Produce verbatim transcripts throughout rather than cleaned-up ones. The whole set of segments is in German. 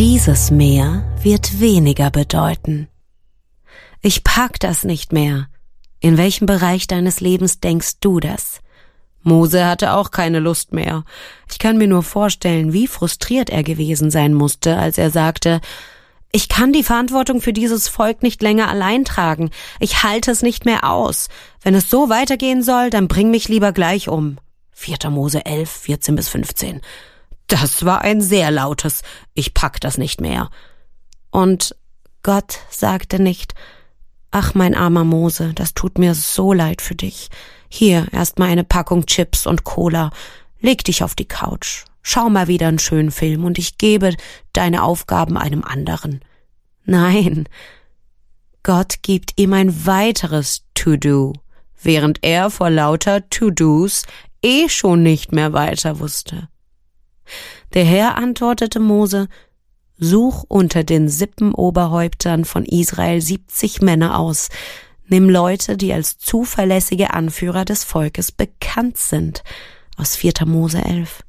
Dieses mehr wird weniger bedeuten. Ich pack das nicht mehr. In welchem Bereich deines Lebens denkst du das? Mose hatte auch keine Lust mehr. Ich kann mir nur vorstellen, wie frustriert er gewesen sein musste, als er sagte, ich kann die Verantwortung für dieses Volk nicht länger allein tragen. Ich halte es nicht mehr aus. Wenn es so weitergehen soll, dann bring mich lieber gleich um. vierter Mose elf, vierzehn bis fünfzehn. Das war ein sehr lautes, ich pack das nicht mehr. Und Gott sagte nicht, ach mein armer Mose, das tut mir so leid für dich. Hier, erst mal eine Packung Chips und Cola. Leg dich auf die Couch. Schau mal wieder einen schönen Film und ich gebe deine Aufgaben einem anderen. Nein, Gott gibt ihm ein weiteres To-Do, während er vor lauter To-Dos eh schon nicht mehr weiter wusste. Der Herr antwortete Mose, such unter den Sippenoberhäuptern von Israel siebzig Männer aus, nimm Leute, die als zuverlässige Anführer des Volkes bekannt sind, aus vierter Mose elf.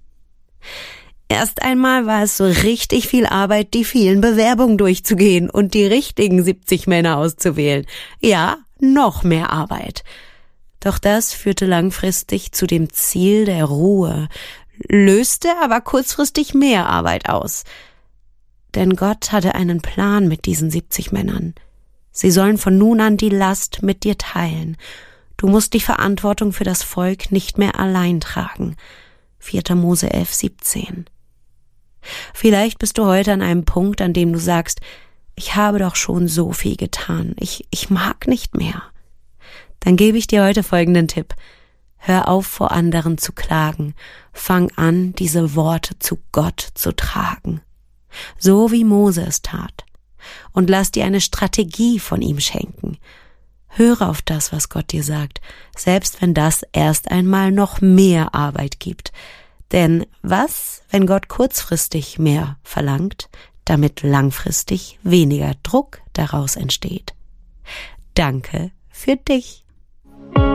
Erst einmal war es so richtig viel Arbeit, die vielen Bewerbungen durchzugehen und die richtigen siebzig Männer auszuwählen. Ja, noch mehr Arbeit. Doch das führte langfristig zu dem Ziel der Ruhe, löste aber kurzfristig mehr Arbeit aus. Denn Gott hatte einen Plan mit diesen siebzig Männern. Sie sollen von nun an die Last mit dir teilen. Du musst die Verantwortung für das Volk nicht mehr allein tragen. vierter Mose elf, siebzehn. Vielleicht bist du heute an einem Punkt, an dem du sagst, ich habe doch schon so viel getan, ich, ich mag nicht mehr. Dann gebe ich dir heute folgenden Tipp. Hör auf, vor anderen zu klagen. Fang an, diese Worte zu Gott zu tragen. So wie Mose es tat. Und lass dir eine Strategie von ihm schenken. Höre auf das, was Gott dir sagt, selbst wenn das erst einmal noch mehr Arbeit gibt. Denn was, wenn Gott kurzfristig mehr verlangt, damit langfristig weniger Druck daraus entsteht? Danke für dich.